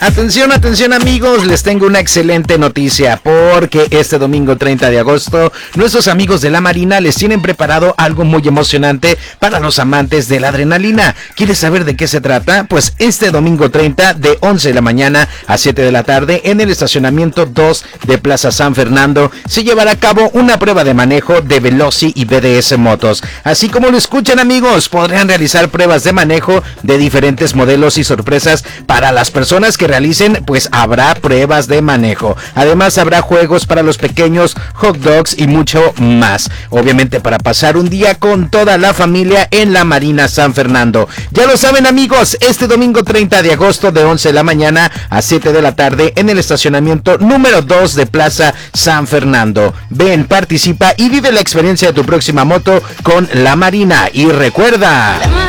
Atención, atención amigos, les tengo una excelente noticia porque este domingo 30 de agosto nuestros amigos de la Marina les tienen preparado algo muy emocionante para los amantes de la adrenalina. ¿Quieres saber de qué se trata? Pues este domingo 30 de 11 de la mañana a 7 de la tarde en el estacionamiento 2 de Plaza San Fernando se llevará a cabo una prueba de manejo de Veloci y BDS Motos. Así como lo escuchan amigos, podrán realizar pruebas de manejo de diferentes modelos y sorpresas para las personas que realicen, pues habrá pruebas de manejo. Además habrá juegos para los pequeños, hot dogs y mucho más. Obviamente para pasar un día con toda la familia en la Marina San Fernando. Ya lo saben amigos, este domingo 30 de agosto de 11 de la mañana a 7 de la tarde en el estacionamiento número 2 de Plaza San Fernando. Ven, participa y vive la experiencia de tu próxima moto con la Marina. Y recuerda...